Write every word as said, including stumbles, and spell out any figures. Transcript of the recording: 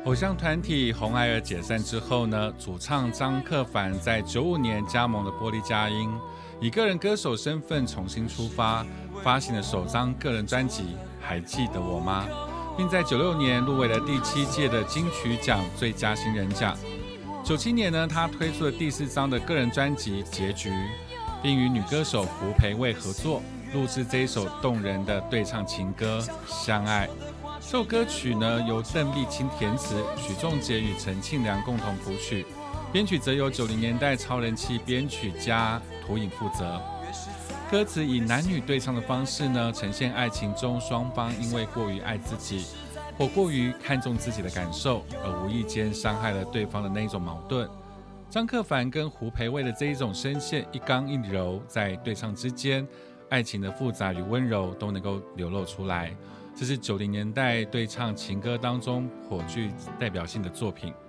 偶像团体红孩儿解散之后呢，主唱张克帆在九五年加盟了玻璃佳音，以个人歌手身份重新出发，发行了首张个人专辑《还记得我吗》，并在九六年入围了第七届的金曲奖最佳新人奖。九七年呢，他推出了第四张的个人专辑《结局》，并与女歌手胡培蔚合作，录制这一首动人的对唱情歌《相爱》。这首歌曲呢，由邓丽青填词，许仲杰与陈庆良共同谱曲，编曲则由九零年代超人气编曲家涂颖负责。歌词以男女对唱的方式呢，呈现爱情中双方因为过于爱自己，或过于看重自己的感受，而无意间伤害了对方的那一种矛盾。张克帆跟胡培蔚的这一种声线一刚一柔，在对唱之间，爱情的复杂与温柔都能够流露出来。这是九零年代对唱情歌当中颇具代表性的作品。